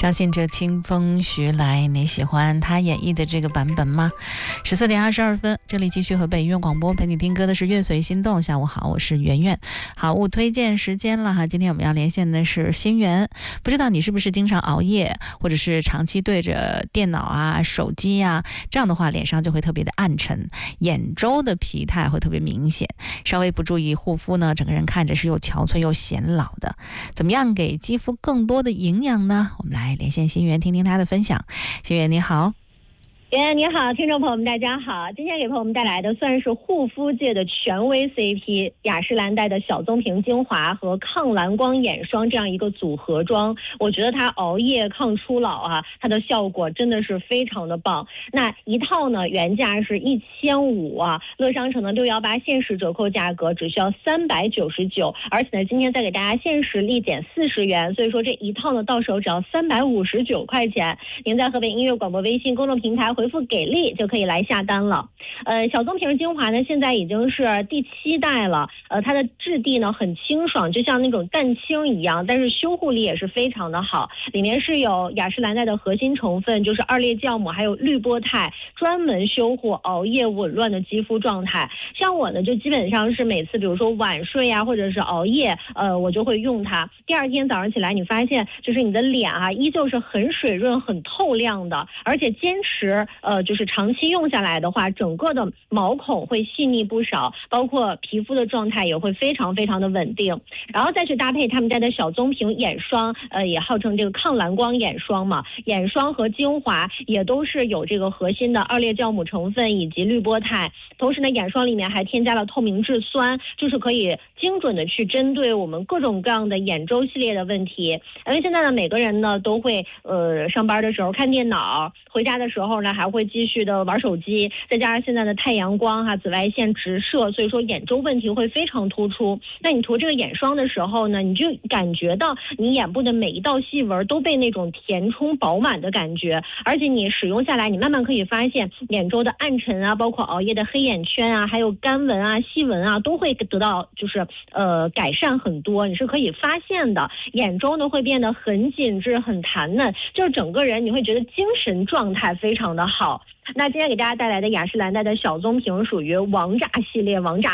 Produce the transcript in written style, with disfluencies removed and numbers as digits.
相信这清风徐来，你喜欢他演绎的这个版本吗？14点22分，这里继续和北医院广播陪你听歌的是乐随心动。下午好，我是圆圆。好物推荐时间了哈，今天我们要连线的是心源。不知道你是不是经常熬夜，或者是长期对着电脑啊、手机啊，这样的话脸上就会特别的暗沉，眼周的疲态会特别明显，稍微不注意护肤呢，整个人看着是又憔悴又显老的。怎么样给肌肤更多的营养呢？我们来连线心源，听听他的分享。心源你好。 你好，听众朋友们大家好，今天给朋友们带来的算是护肤界的权威 CP 雅诗兰黛的小棕瓶精华和抗蓝光眼霜这样一个组合装，我觉得它熬夜抗初老啊，它的效果真的是非常的棒。那一套呢原价是1500啊，乐商城的618限时折扣价格只需要399，而且呢今天再给大家限时立减40元，所以说这一套呢到手只要359块钱。您在河北音乐广播微信公众平台回复给力就可以来下单了。小棕瓶精华呢现在已经是第7代了，它的质地呢很清爽，就像那种蛋清一样，但是修护力也是非常的好。里面是有雅诗兰黛的核心成分，就是2裂酵母还有绿波肽，专门修护熬夜紊乱的肌肤状态。像我呢就基本上是每次比如说晚睡啊或者是熬夜，我就会用它，第二天早上起来你发现就是你的脸啊依旧是很水润很透亮的，而且坚持就是长期用下来的话，整个的毛孔会细腻不少，包括皮肤的状态也会非常非常的稳定。然后再去搭配他们家的小棕瓶眼霜，也号称这个抗蓝光眼霜嘛，眼霜和精华也都是有这个核心的2裂酵母成分以及绿波肽，同时呢眼霜里面还添加了透明质酸，就是可以精准的去针对我们各种各样的眼周系列的问题。因为现在呢每个人呢都会上班的时候看电脑，回家的时候呢还会继续的玩手机，再加上现在的太阳光紫外线直射，所以说眼周问题会非常突出。那你涂这个眼霜的时候呢，你就感觉到你眼部的每一道细纹都被那种填充饱满的感觉，而且你使用下来，你慢慢可以发现眼周的暗沉啊，包括熬夜的黑眼圈啊，还有干纹啊、细纹啊，都会得到就是改善很多，你是可以发现的。眼周呢会变得很紧致、很弹嫩，就是整个人你会觉得精神状态非常的好。那今天给大家带来的雅诗兰黛的小棕瓶属于王炸系列，王炸